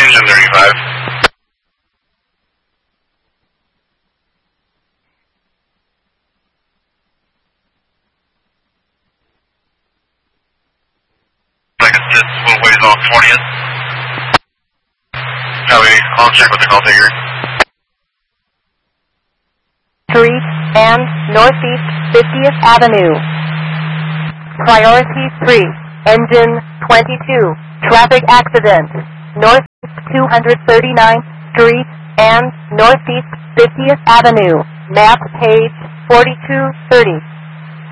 engine 35. Like assist, what ways off 20th? I'll check with the call taker. Street and Northeast 50th Avenue. Priority 3, engine 22, traffic accident, North 239th Street and Northeast 50th Avenue, map page 4230.